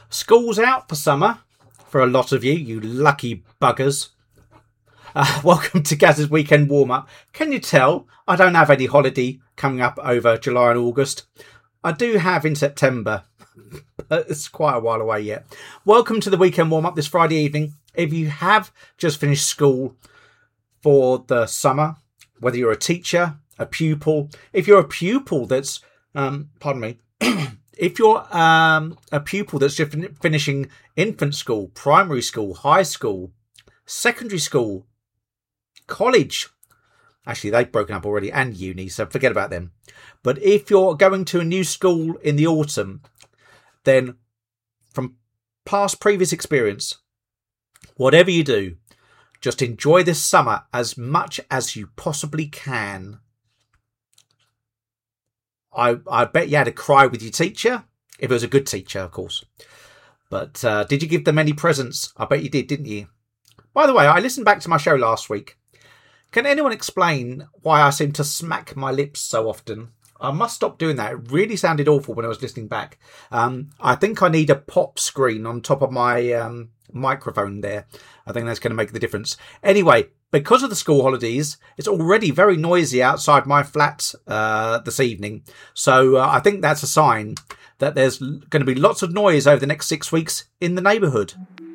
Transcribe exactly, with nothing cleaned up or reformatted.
School's out for summer for a lot of you, you lucky buggers. Uh, welcome to Gaz's weekend warm-up. Can you tell I don't have any holiday coming up over July and August? I do have in September, but it's quite a while away yet. Welcome to the weekend warm-up this Friday evening. If you have just finished school for the summer, whether you're a teacher, a pupil, if you're a pupil that's, um, pardon me, if you're um, a pupil that's just fin- finishing infant school, primary school, high school, secondary school, college, actually they've broken up already, and uni, so forget about them. But if you're going to a new school in the autumn, then from past previous experience, whatever you do, just enjoy this summer as much as you possibly can. I, I bet you had a cry with your teacher, if it was a good teacher, of course. But uh, did you give them any presents? I bet you did, didn't you? By the way, I listened back to my show last week. Can anyone explain why I seem to smack my lips so often? I must stop doing that. It really sounded awful when I was listening back. Um, I think I need a pop screen on top of my um, microphone there. I think that's going to make the difference. Anyway, because of the school holidays, it's already very noisy outside my flat uh, this evening. So uh, I think that's a sign that there's going to be lots of noise over the next six weeks in the neighbourhood.